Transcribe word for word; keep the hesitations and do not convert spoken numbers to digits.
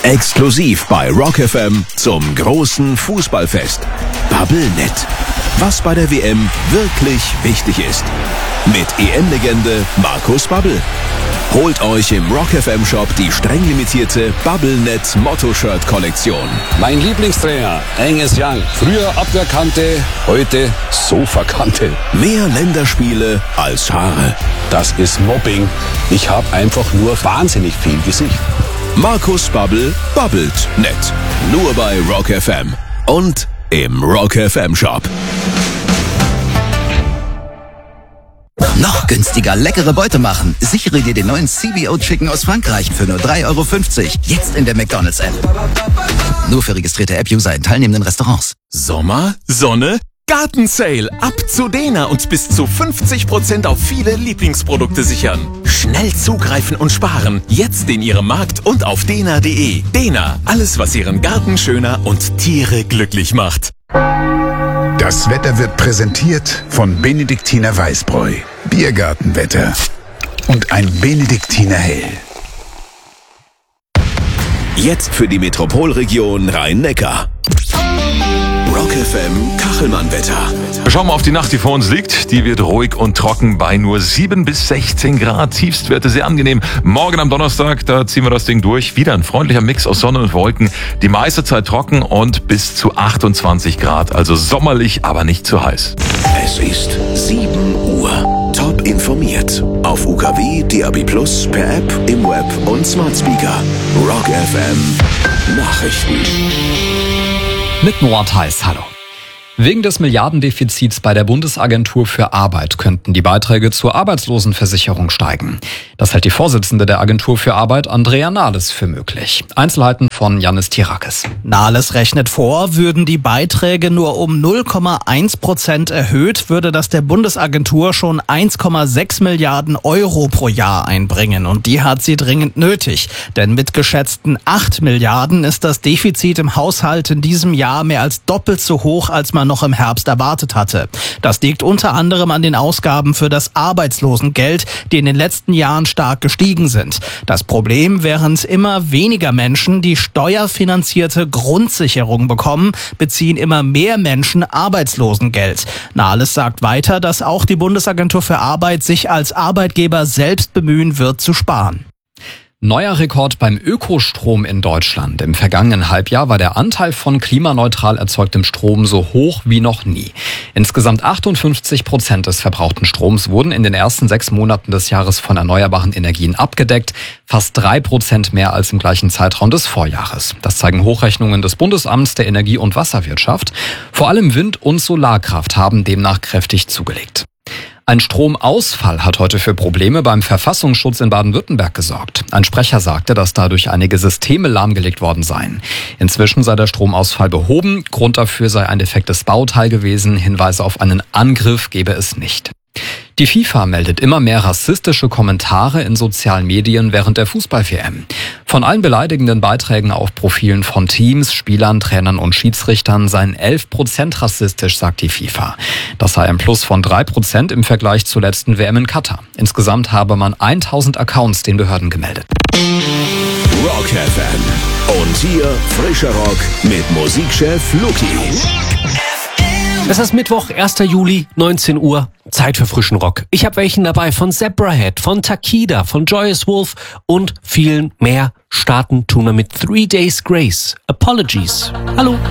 Exklusiv bei Rock F M zum großen Fußballfest. Bubblenet. Was bei der W M wirklich wichtig ist. Mit E M-Legende Markus Babbel. Holt euch im Rock F M Shop die streng limitierte Bubblenet Motto-Shirt-Kollektion. Mein Lieblingstrainer, Angus Young. Früher Abwehrkante, heute Sofakante. Mehr Länderspiele als Haare. Das ist Mobbing. Ich habe einfach nur wahnsinnig viel Gesicht. Markus Babbel babbelt nett. Nur bei Rock F M. Und im Rock F M Shop. Noch günstiger leckere Beute machen. Sichere dir den neuen C B O Chicken aus Frankreich für nur drei Euro fünfzig. Jetzt in der McDonald's App. Nur für registrierte App-User in teilnehmenden Restaurants. Sommer, Sonne, Gartensale. Ab zu Dena und bis zu fünfzig Prozent auf viele Lieblingsprodukte sichern. Schnell zugreifen und sparen. Jetzt in Ihrem Markt und auf dena punkt de. Dena, alles was Ihren Garten schöner und Tiere glücklich macht. Das Wetter wird präsentiert von Benediktiner Weißbräu. Biergartenwetter. Und ein Benediktiner Hell. Jetzt für die Metropolregion Rhein-Neckar. Rock F M Kachelmann-Wetter. Wir schauen mal auf die Nacht, die vor uns liegt. Die wird ruhig und trocken bei nur sieben bis sechzehn Grad. Tiefstwerte sehr angenehm. Morgen am Donnerstag, da ziehen wir das Ding durch. Wieder ein freundlicher Mix aus Sonne und Wolken. Die meiste Zeit trocken und bis zu achtundzwanzig Grad. Also sommerlich, aber nicht zu heiß. Es ist sieben Uhr. Top informiert. Auf U K W, D A B Plus, per App, im Web und Smart Speaker. Rock F M Nachrichten. Mit Noah Theis, hallo. Wegen des Milliardendefizits bei der Bundesagentur für Arbeit könnten die Beiträge zur Arbeitslosenversicherung steigen. Das hält die Vorsitzende der Agentur für Arbeit, Andrea Nahles, für möglich. Einzelheiten von Yannis Tirakis. Nahles rechnet vor, würden die Beiträge nur um null Komma eins Prozent erhöht, würde das der Bundesagentur schon eins Komma sechs Milliarden Euro pro Jahr einbringen. Und die hat sie dringend nötig. Denn mit geschätzten acht Milliarden ist das Defizit im Haushalt in diesem Jahr mehr als doppelt so hoch, als man noch im Herbst erwartet hatte. Das liegt unter anderem an den Ausgaben für das Arbeitslosengeld, die in den letzten Jahren stark gestiegen sind. Das Problem, während immer weniger Menschen die steuerfinanzierte Grundsicherung bekommen, beziehen immer mehr Menschen Arbeitslosengeld. Nahles sagt weiter, dass auch die Bundesagentur für Arbeit sich als Arbeitgeber selbst bemühen wird, zu sparen. Neuer Rekord beim Ökostrom in Deutschland. Im vergangenen Halbjahr war der Anteil von klimaneutral erzeugtem Strom so hoch wie noch nie. Insgesamt achtundfünfzig Prozent des verbrauchten Stroms wurden in den ersten sechs Monaten des Jahres von erneuerbaren Energien abgedeckt. Fast drei Prozent mehr als im gleichen Zeitraum des Vorjahres. Das zeigen Hochrechnungen des Bundesamts der Energie- und Wasserwirtschaft. Vor allem Wind- und Solarkraft haben demnach kräftig zugelegt. Ein Stromausfall hat heute für Probleme beim Verfassungsschutz in Baden-Württemberg gesorgt. Ein Sprecher sagte, dass dadurch einige Systeme lahmgelegt worden seien. Inzwischen sei der Stromausfall behoben. Grund dafür sei ein defektes Bauteil gewesen. Hinweise auf einen Angriff gebe es nicht. Die FIFA meldet immer mehr rassistische Kommentare in sozialen Medien während der Fußball-W M. Von allen beleidigenden Beiträgen auf Profilen von Teams, Spielern, Trainern und Schiedsrichtern seien elf Prozent rassistisch, sagt die FIFA. Das sei ein Plus von drei Prozent im Vergleich zur letzten W M in Katar. Insgesamt habe man tausend Accounts den Behörden gemeldet. Rock F M. Und hier frischer Rock mit Musikchef Luki. Es ist Mittwoch, erster Juli, neunzehn Uhr. Zeit für frischen Rock. Ich habe welchen dabei von Zebrahead, von Takida, von Joyous Wolf und vielen mehr. Starten tun wir mit Three Days Grace. Apologies. Hallo.